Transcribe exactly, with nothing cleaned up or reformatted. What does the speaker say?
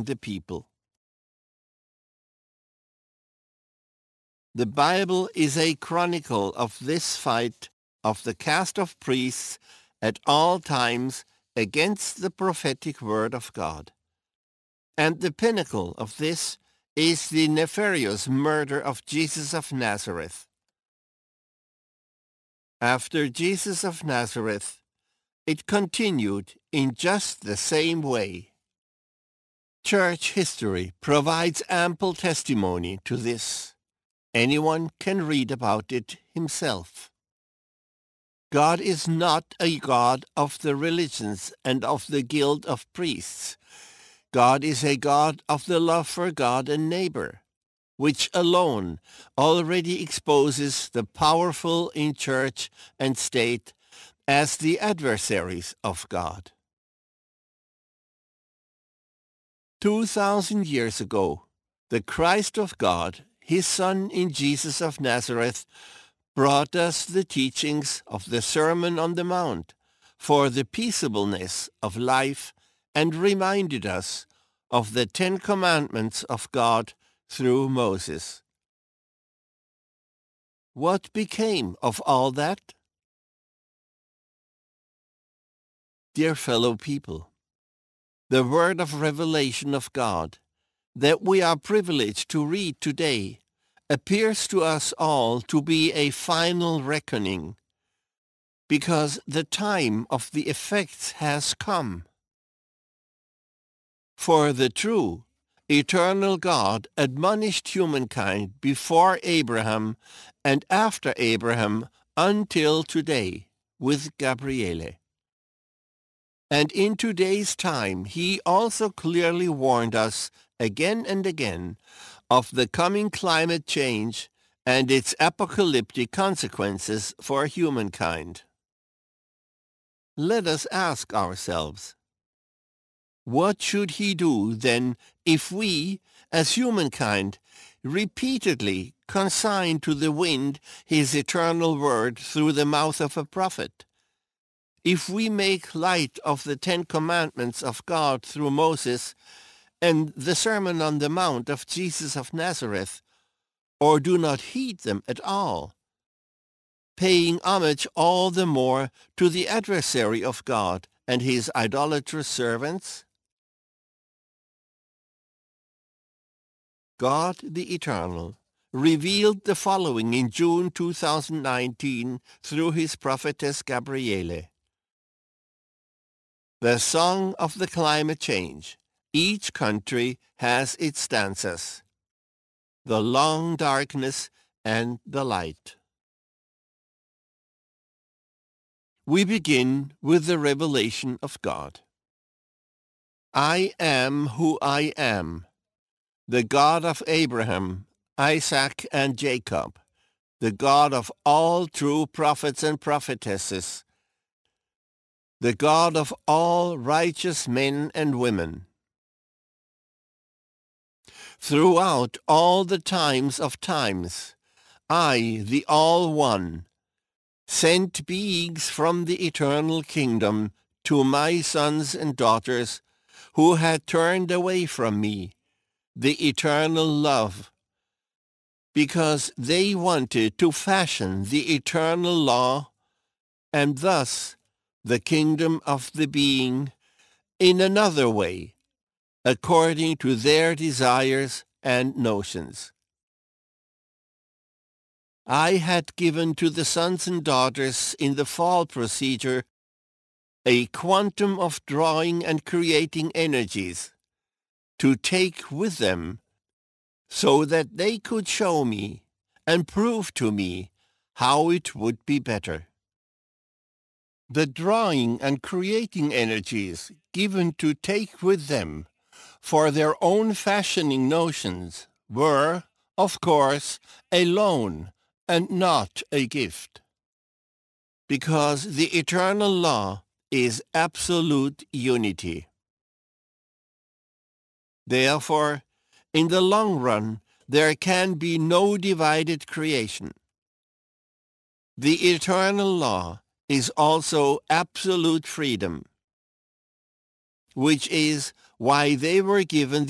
among the people. The Bible is a chronicle of this fight of the caste of priests at all times against the prophetic word of God. And the pinnacle of this is the nefarious murder of Jesus of Nazareth. After Jesus of Nazareth, it continued in just the same way. Church history provides ample testimony to this. Anyone can read about it himself. God is not a God of the religions and of the guild of priests. God is a God of the love for God and neighbor, which alone already exposes the powerful in church and state as the adversaries of God. Two thousand years ago, the Christ of God, his Son in Jesus of Nazareth, brought us the teachings of the Sermon on the Mount for the peaceableness of life and reminded us of the Ten Commandments of God through Moses. What became of all that? Dear fellow people, the word of revelation of God that we are privileged to read today appears to us all to be a final reckoning, because the time of the effects has come. For the true, eternal God admonished humankind before Abraham and after Abraham until today with Gabriele. And in today's time he also clearly warned us again and again of the coming climate change and its apocalyptic consequences for humankind. Let us ask ourselves, what should he do then if we, as humankind, repeatedly consign to the wind his eternal word through the mouth of a prophet? If we make light of the Ten Commandments of God through Moses and the Sermon on the Mount of Jesus of Nazareth, or do not heed them at all, paying homage all the more to the adversary of God and his idolatrous servants? God the Eternal revealed the following in June two thousand nineteen through his prophetess Gabriele. The Song of the Climate Change. Each country has its stanzas. The long darkness and the light. We begin with the revelation of God. I am who I am, the God of Abraham, Isaac, and Jacob, the God of all true prophets and prophetesses, the God of all righteous men and women. Throughout all the times of times, I, the All-One, sent beings from the eternal kingdom to my sons and daughters who had turned away from me, the eternal love, because they wanted to fashion the eternal law and thus the kingdom of the being in another way, according to their desires and notions. I had given to the sons and daughters in the fall procedure a quantum of drawing and creating energies to take with them so that they could show me and prove to me how it would be better. The drawing and creating energies given to take with them for their own fashioning notions were, of course, a loan and not a gift, because the eternal law is absolute unity. Therefore, in the long run, there can be no divided creation. The eternal law is also absolute freedom, which is why they were given